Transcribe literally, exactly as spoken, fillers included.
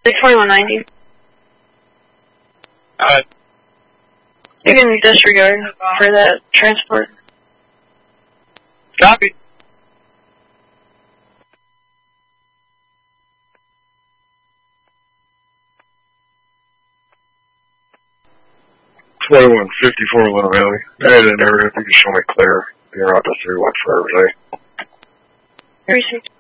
twenty-one ninety. Uh, You can disregard for that transport. copy. twenty-one fifty-four Love Valley. Hey, in there, if you can show me clear. You're out to three one for every day. three six.